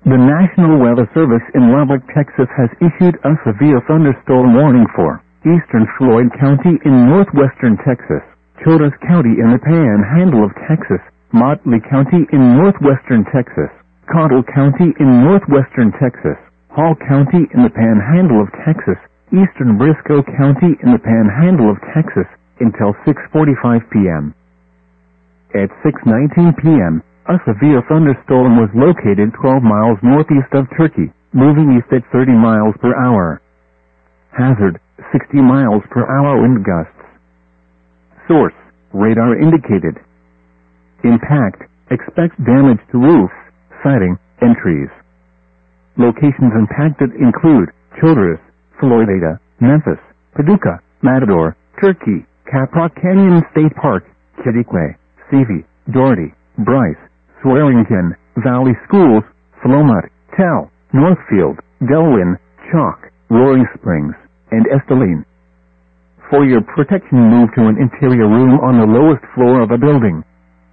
The National Weather Service in Lubbock, Texas has issued a severe thunderstorm warning for eastern Floyd County in northwestern Texas, Childress County in the Panhandle of Texas, Motley County in northwestern Texas, Cottle County in northwestern Texas, Hall County in the Panhandle of Texas, eastern Briscoe County in the Panhandle of Texas, until 6:45 p.m. At 6:19 p.m., a severe thunderstorm was located 12 miles northeast of Turkey, moving east at 30 miles per hour. Hazard, 60 miles per hour wind gusts. Source, radar indicated. Impact, expect damage to roofs, siding, and trees. Locations impacted include Childress, Floydada, Memphis, Paducah, Matador, Turkey, Caprock Canyon State Park, Chiriquy, Seavey, Doherty, Bryce, Swearingen, Valley Schools, Philomath, Tell, Northfield, Delwyn, Chalk, Roaring Springs, and Esteline. For your protection, move to an interior room on the lowest floor of a building.